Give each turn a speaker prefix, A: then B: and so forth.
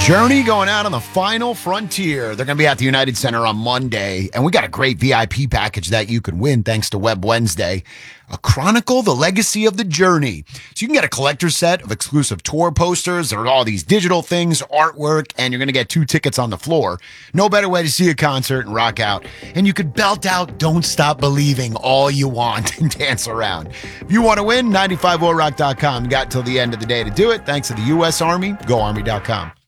A: Journey going out on the final frontier. They're going to be at the United Center on Monday, and we got a great VIP package that you can win thanks to Web Wednesday. A Chronicle the Legacy of the Journey. So you can get a collector's set of exclusive tour posters. There are all these digital things, artwork, and you're going to get 2 tickets on the floor. No better way to see a concert and rock out. And you could belt out Don't Stop Believing all you want and dance around. If you want to win, 95oRock.com. You got till the end of the day to do it. Thanks to the U.S. Army. GoArmy.com.